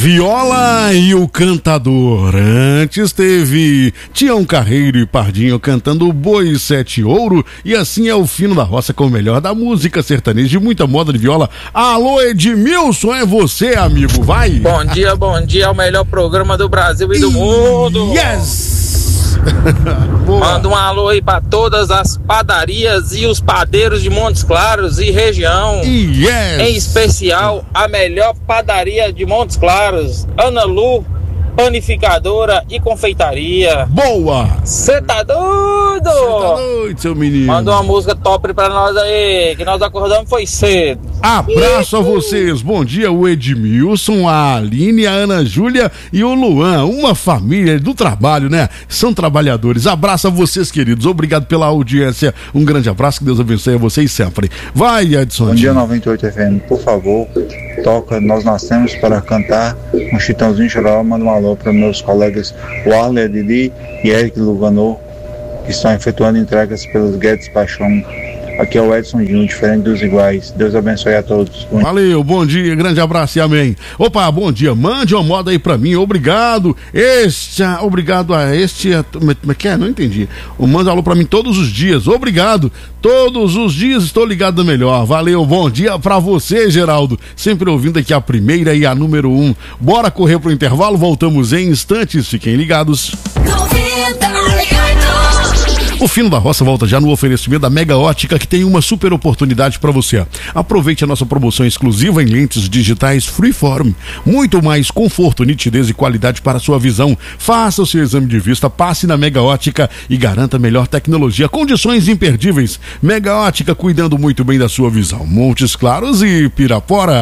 Viola e o Cantador. Antes teve Tião Carreiro e Pardinho cantando Boi Sete Ouro. E assim é o fino da roça com o melhor da música sertaneja e muita moda de viola. Alô, Edmilson, é você, amigo, vai! Bom dia, é o melhor programa do Brasil e do mundo! Yes! Manda um alô aí pra todas as padarias e os padeiros de Montes Claros e região. Yes! Em especial, a melhor padaria de Montes Claros, Ana Lu, panificadora e confeitaria. Boa! Cê tá doido? Seu menino. Manda uma música top pra nós aí, que nós acordamos foi cedo. Abraço a vocês, bom dia, o Edmilson, a Aline, a Ana Júlia e o Luan, uma família do trabalho, né? São trabalhadores. Abraço a vocês, queridos, obrigado pela audiência, um grande abraço, que Deus abençoe a vocês sempre. Vai, Edson. Bom dia, 98 FM, por favor, toca Nós Nascemos para Cantar, um Chitãozinho Chororó. Manda um alô para meus colegas Warler, Didi e Eric Luganor, que estão efetuando entregas pelos Guedes Paixão. Aqui é o Edson Júnior, diferente dos iguais. Deus abençoe a todos. Valeu, bom dia, grande abraço e amém. Opa, bom dia, mande uma moda aí pra mim, obrigado. Obrigado a este. Como é que é? Não entendi. Manda alô pra mim todos os dias, obrigado. Todos os dias estou ligado no melhor. Valeu, bom dia pra você, Geraldo. Sempre ouvindo aqui a primeira e a número 1. Bora correr pro intervalo, voltamos em instantes. Fiquem ligados. O Fino da Roça volta já no oferecimento da Mega Ótica, que tem uma super oportunidade para você. Aproveite a nossa promoção exclusiva em lentes digitais Freeform. Muito mais conforto, nitidez e qualidade para a sua visão. Faça o seu exame de vista, passe na Mega Ótica e garanta a melhor tecnologia. Condições imperdíveis. Mega Ótica, cuidando muito bem da sua visão. Montes Claros e Pirapora.